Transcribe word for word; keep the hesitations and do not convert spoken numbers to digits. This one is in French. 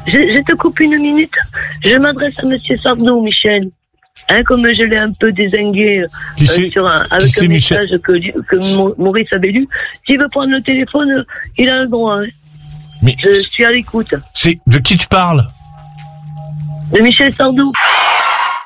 je, je te coupe une minute. Je m'adresse à Monsieur Sardou, Michel. Hein, comme je l'ai un peu dézingué euh, sur un, avec qui un message que, que Maurice avait lu. S'il veut prendre le téléphone, il a le droit. Hein. Mais je suis à l'écoute. C'est de qui tu parles? De Michel Sardou.